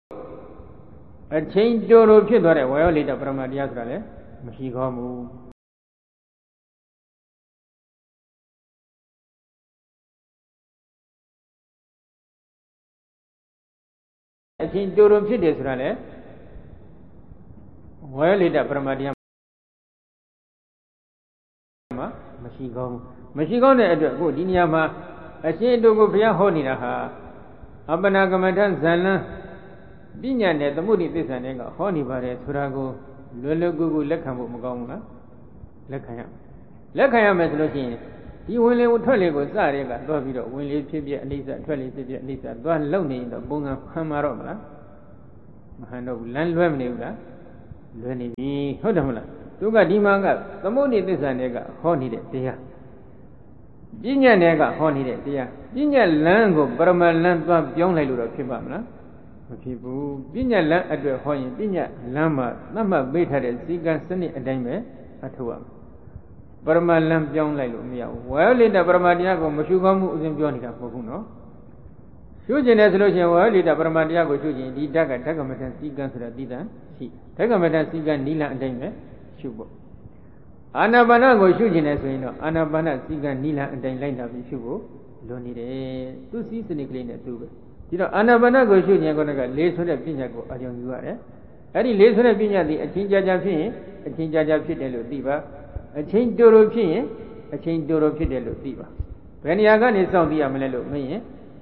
အချင်းတိုးဖြစ်သွားတဲ့ဝါယောလိတပရမတရားဆိုတာလည်းမရှိကောင်းဘူးအချင်းတိုးဖြစ်တယ်ဆိုတာလည်းဝါယောလိတပရမတရားမှာမရှိကောင်းဘူးမရှိကောင်းတဲ့အတွက်ကိုဒီနေရာမှာအရှင်အတူကိုဘုရားဟောနေတာဟာအပ္ပနာကမ္မထဇန်လန်းပညာနဲ့သမုဒိသစ္စာနဲ့ကဟောနေပါတယ်ဆိုတာကိုလွယ်လွယ်ကူကူလက်ခံဖို့မကောင်းဘူးလားလက်ခံရမယ်ဆိုလို့ရှိရင်ဒီဝင်လေထွက်လေကိုစရဲကသွားပြီးတော့ဝင်လေဖြစ်ဖြစ်အနိစ္စထွက်လေဖြစ်ဖြစ်အနိစ္စသွားလုံနေရင်တော့ပုံစံဖမ်းမှာတော့မလားမဟန်တော့ဘူးလမ်းလွဲမနေဘူးလားလွဲနေပြီဟုတ်တယ်မလားသူကဒီမှာကသမုဒိသစ္စာနဲ့ကဟောနေတဲ့တရားပညာနဲ့ကဟောနေတဲ့တရားပညာလမ်းကိုပရမလမ်းသွားပြောင်းလိုက်လို့တော့ဖြစ်ပါမလားမဖြစ်ဘူးပညာလမ်းအတွက်ဟောရင်ပညာလမ်းမှာသတ်မှတ်ပေးထားတဲ့စည်းကမ်းစနစ်အတိုင်းပဲအထောက်ရမယ်ပရမလမ်းပြောင်းလိုက်လို့မရဘူးဝါယောလိတပရမတရားကိုမရှုကောင်းမှုအစဉ်ပြောနေတာမဟုတ်ဘူးနော်ရှုကျင်တယ်ဆိုလို့ရှိရင်ဝါယောလိတပရမတရားကိုရှုကျင်ဒီဓာတ်ကဓကမထစည်းကမ်းဆိုတာသိတာရှိဓကမထစည်းကမ်းနိလအတိုင်းပဲရှုဖို့အာနာပါနကိုရှုကျင်တယ်ဆိုရင်တော့အာနာပါနစည်းကမ်းနိလအတိုင်းလိုက်လာပြီးရှုဖို့လွန်နေတယ်သူစည်းစနစ်ကလေးနဲ့သူပဲဒီတော့အာနာပါနကိုရှုကျင်ကောကလေးဆိုတဲ့ပညာကိုအကြောင်းယူရတယ်အဲ့ဒီလေးဆိုတဲ့ပညာသည်အချင်းကြာဖြစ်ရင်အချင်းကြာဖြစ်တယ်လို့သိပါအချင်းတိုးဖြစ်ရင်အချင်းတိုးဖြစ်တယ်လို့သိပါဘယ်နေရာကနေစောင့်သိရမလဲလို့မင်းရင်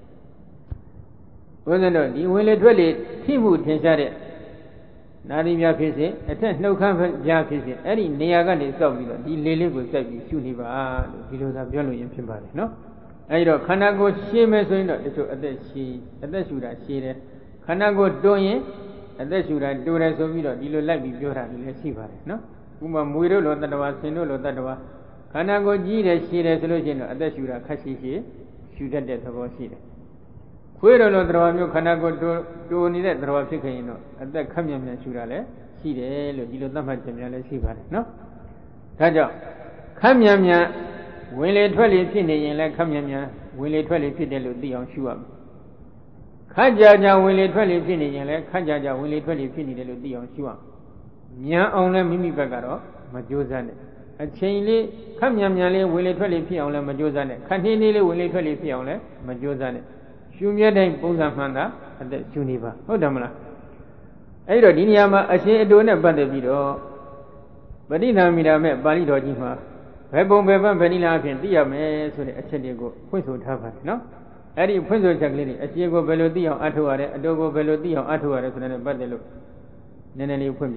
ဘုရားတို့ဒီဝင်လေထွက်လေထိမှုထင်ရှားတဲ့နာရီများဖြစ်စေအထက်နှုတ်ခမ်းပြားဖြစ်စေအဲ့ဒီနေရာကနေစောင့်ပြီးတော့ဒီလေးလေးကိုစိုက်ပြီးရှုနေပါလို့ဒီလိုသာပြောလို့ရင်ဖြစ်ပါတယ်နော်အဲဒီတော့ခန္ဓာကိုယ်ရှင်းမယ်ဆိုရင်တော့တချို့အသက်ရှူတာရှည်တယ်ခန္ဓာကိုယ်တွန်းရင်အသက်ရှူတာတိုးတယ်ဆိုပြီးတော့ဒီလိုလိုက်ပြီးပြောတာလည်းရှိပါတယ်နော်ဥပမာမွေတို့လိုတတ္တဝါဆင်တို့လိုတတ္တဝါခန္ဓာကိုယ်ကြီးတယ်ရှည်တယ်ဆိုလို့ရှိရင်တော့အသက်ရှူတာခက်ရှည်ရှူတတ်တဲ့သဘောရှိတယ်ခွေးတို့လိုတတ္တဝါမျိုးခန္ဓာကိုယ်တိုးနေတဲ့တတ္တဝါဖြစ်ခဲ့ရင်တော့အသက်ခက်မြန်မြန်ရှူတာလည်းရှိတယ်လို့ဒီလိုသတ်မှတ်ချက်များလည်းရှိပါတယ်နော်ဒါကြောင့်ခက်မြန်မြန်ဝင်လေထွက်လေဖြစ်နေရင်လည်းခက်မြန်မြန်ဝင်လေထွက်လေဖြစ်တယ်လို့သိအောင်ရှုရမယ်ခက်ကြဝင်လေထွက်လေဖြစ်နေရင်လည်းခက်ကြဝင်လေထွက်လေဖြစ်နေတယ်လို့သိအောင်ရှုရမယ်မြန်အောင်လည်းမိမိဘက်ကတော့မကြိုးစားနဲ့အချိန်လေးခက်မြန်မြန်လေးဝင်လေထွက်လေဖြစ်အောင်လည်းမကြိုးစားနဲ့ခက်နှင်းလေးဝင်လေထွက်လေဖြစ်အောင်လည်းမကြိုးစားနဲ့ရှုမြဲတိုင်းပုံစံမှန်တာအသက်ရှုနေပါဟုတ်တယ်မလားအဲ့တော့ဒီနေရာမှာအရှင်အတူနဲ့ပတ်သက်ပြီးတော့ပဋိသမိတာမဲ့ပါဠိတော်ကြီးမှာဘယ်ပုံဘယ်ပန်းဘယ်နည်းလားအဖြစ်သိရမယ်ဆိုတဲ့အချက်တွေကိုဖွင့်ဆိုထားပါတယ်နော်အဲ့ဒီဖွင့်ဆိုချက်ကလေးတွေအရှင်ကိုဘယ်လိုသိအောင်အထောက်ရတယ်အတူကိုဘယ်လိုသိအောင်အထောက်ရတယ်ဆိုတဲ့ပတ်သက်လို့နည်းနည်းလေးဖွင့်ပြ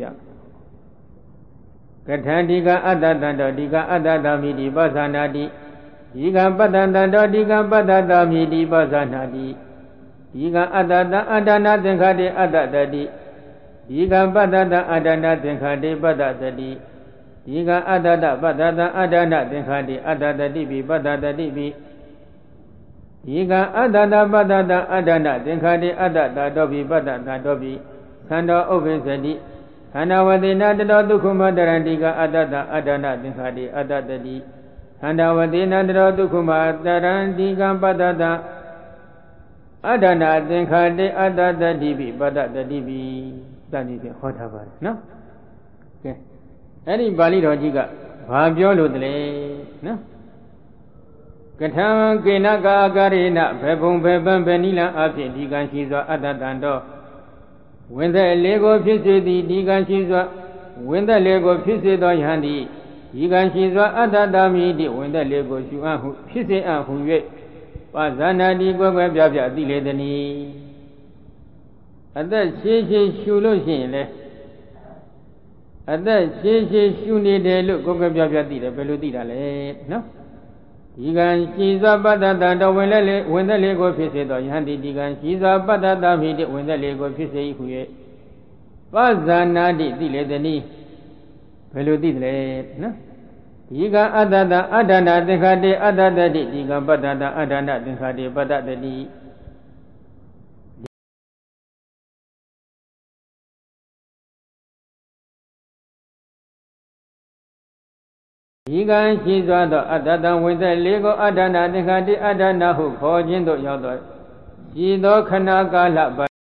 ကထံဒီကအတ္တတံတောဒီကအတ္တတာမိတိပသနာတိဒီကပတ္တတံတောဒီကပတ္တတာမိတိပသနာတိဒီကအတ္တတံအတ္တနာသင်္ခါတိအတ္တတတိဒီကပတ္တတံအတ္တနာသင်္ခါတိပတ္တတတိဒီကအတ္တတပတ္တတံအတ္တနာသင်္ခါတိအတ္တတတိပိပတ္တတတိပိဒီကအတ္တတပတ္တတံအတ္တနာသင်္ခါတိအတ္တတာတောပိပတ္တတာတောပိသံတော်ဥပ္ပစ္စတိခန္ဓာဝတိနာတတောဒုက္ခမတရံတိကအတ္တတအတ္တနာသင်္ခါတိအတ္တတတိခန္ဓာဝတိနာတတောဒုက္ခမတရံတိကပတ္တတအတ္တနာသင်္ခါတိအတ္တတတိပိပတ္တတတိပိစသည်ဖြင့်ဟောထားပါတယ်နော်ကဲအဲ့ဒီပါဠိတော်ကြီးကဘာပြောလို့တလဲနော်ကထံကေနကာအာကာရေနဘေဘုံဘေပံဘေနိလံအဖြစ်ဒီကံရှိစွာအတ္တတံတော်ဝင်သက်လေးကိုဖြစ်စေသည်ဒီကံရှိစွာဝင်သက်လေးကိုဖြစ်စေသောယဟန်သည်ဒီကံရှိစွာအတ္တတာမိတိဝင်သက်လေးကိုရှုအပ်ဟုဖြစ်စေအပ်ဟု၍ပဇာနာတိကွယ်ကွယ်ပြပြသိလေသည်အသက်ရှည်ရှုလို့ရှိရင်လေအသက်ရှည်ရှုနေတယ်လို့ကိုယ်ကပြပြသိတယ်ဘယ်လိုသိတာလဲနော်ဒီကံရှိစွာပတ္တတံတော်ဝင်သက်လေးကိုဖြစ်စေသောယဟန်တိဒီကံရှိစွာပတ္တတာမိတိဝင်သက်လေးကိုဖြစ်စေဟု၍ပဇာနာတိသိလေသည်ဘယ်လိုသိတယ်လဲနော်ဒီကံအတ္တတအတ္တနာသင်္ခါတိအတ္တတတိဒီကံပတ္တတအတ္တနာသင်္ခါတိပတ္တတတိဒီကံရှိစွာသောအတ္တတံဝင်သက်လေးကိုအတ္တနာသင်္ခါတိအတ္တနာဟုခေါ်ခြင်းသို့ရောက်သောရှိသောခဏကာလ